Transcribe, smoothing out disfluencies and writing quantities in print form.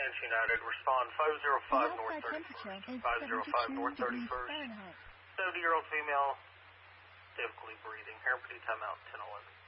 Defense United, respond 505 North Outside 31st. temperature is 505 North 72 degrees 31st. Fahrenheit. 70-year-old female, difficulty breathing. Hair pretty timeout, 1011.